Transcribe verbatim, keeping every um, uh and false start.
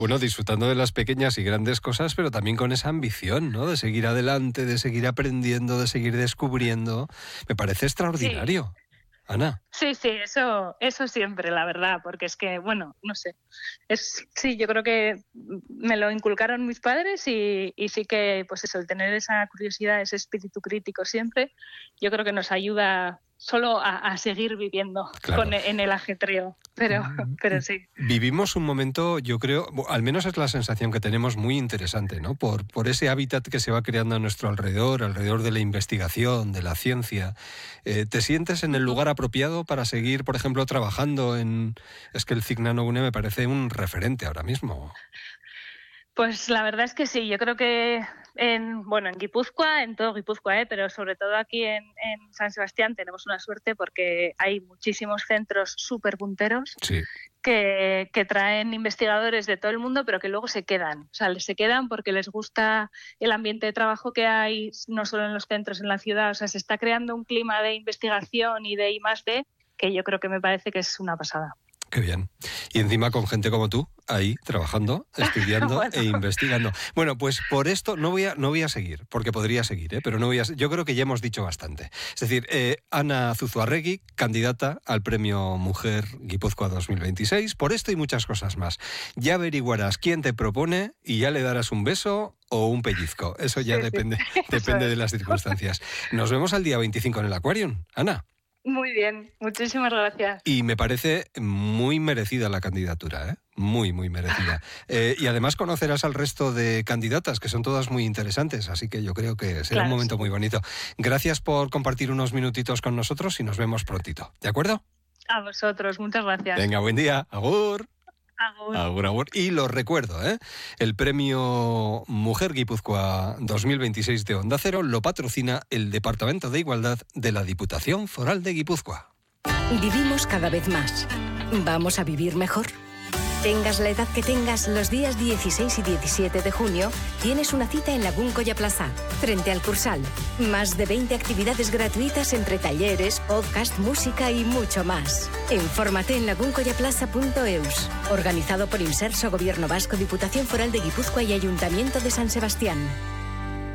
Bueno, disfrutando de las pequeñas y grandes cosas, pero también con esa ambición, ¿no? De seguir adelante, de seguir aprendiendo, de seguir descubriendo. Me parece Sí. extraordinario, Ana. Sí, sí, eso, eso siempre, la verdad, porque es que, bueno, no sé, es, sí, yo creo que me lo inculcaron mis padres y, y sí que, pues eso, el tener esa curiosidad, ese espíritu crítico siempre, yo creo que nos ayuda solo a, a seguir viviendo Claro. con, en el ajetreo, pero, pero sí. Vivimos un momento, yo creo, bu- al menos es la sensación que tenemos, muy interesante, ¿no? Por, por ese hábitat que se va creando a nuestro alrededor, alrededor de la investigación, de la ciencia. Eh, ¿Te sientes en el Ujú. lugar apropiado para seguir, por ejemplo, trabajando en...? Es que el Cignano Une me parece un referente ahora mismo. Pues la verdad es que sí, yo creo que en, bueno, en Guipúzcoa, en todo Guipúzcoa, ¿eh? Pero sobre todo aquí en, en San Sebastián tenemos una suerte porque hay muchísimos centros súper punteros Sí. que, que traen investigadores de todo el mundo, pero que luego se quedan. O sea, se quedan porque les gusta el ambiente de trabajo que hay, no solo en los centros, en la ciudad. O sea, se está creando un clima de investigación y de I más D que yo creo que me parece que es una pasada. Qué bien. Y encima con gente como tú, ahí, trabajando, estudiando Bueno, e investigando. Bueno, pues por esto no voy a, no voy a seguir, porque podría seguir, ¿eh? Pero no voy a, yo creo que ya hemos dicho bastante. Es decir, eh, Ana Zuzuarregui, candidata al Premio Mujer Guipúzcoa dos mil veintiséis, por esto y muchas cosas más. Ya averiguarás quién te propone y ya le darás un beso o un pellizco. Eso ya sí, sí, depende, eso depende de es. las circunstancias. Nos vemos al día veinticinco en el Aquarium, Ana. Muy bien, muchísimas gracias. Y me parece muy merecida la candidatura, ¿eh? Muy, muy merecida. Eh, y además conocerás al resto de candidatas, que son todas muy interesantes, así que yo creo que será un Claro, momento sí. muy bonito. Gracias por compartir unos minutitos con nosotros y nos vemos prontito. ¿De acuerdo? A vosotros, muchas gracias. Venga, buen día. Agur. Agur. Agur, agur. Y lo recuerdo, ¿eh? El premio Mujer Guipúzcoa dos mil veintiséis de Onda Cero lo patrocina el Departamento de Igualdad de la Diputación Foral de Guipúzcoa. Vivimos cada vez más. ¿Vamos a vivir mejor? Tengas la edad que tengas, los días dieciséis y diecisiete de junio tienes una cita en Lagún Colla Plaza, frente al Cursal. Más de veinte actividades gratuitas entre talleres, podcast, música y mucho más. Infórmate en laguncollaplaza punto eus. Organizado por Inserso, Gobierno Vasco, Diputación Foral de Guipúzcoa y Ayuntamiento de San Sebastián.